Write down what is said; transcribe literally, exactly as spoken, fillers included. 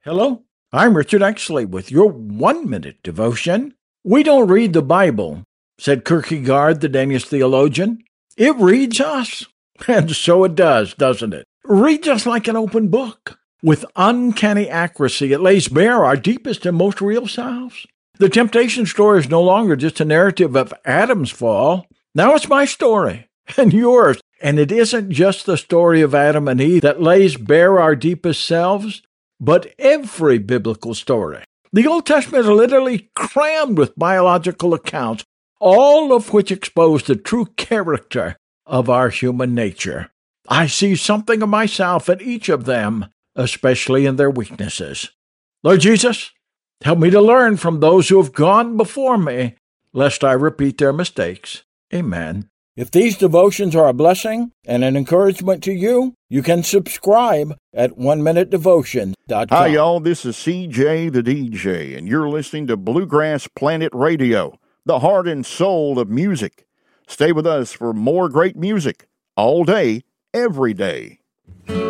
Hello, I'm Richard Exley with your one-minute devotion. We don't read the Bible, said Kierkegaard, the Danish theologian. It reads us. And so it does, doesn't it? Read just like an open book. With uncanny accuracy, it lays bare our deepest and most real selves. The temptation story is no longer just a narrative of Adam's fall. Now it's my story and yours. And it isn't just the story of Adam and Eve that lays bare our deepest selves, but every biblical story. The Old Testament is literally crammed with biological accounts, all of which expose the true character of our human nature. I see something of myself in each of them, especially in their weaknesses. Lord Jesus, help me to learn from those who have gone before me, lest I repeat their mistakes. Amen. If these devotions are a blessing and an encouragement to you, you can subscribe at one minute devotion dot com. Hi, y'all. This is C J the D J, and you're listening to Bluegrass Planet Radio, the heart and soul of music. Stay with us for more great music all day, every day.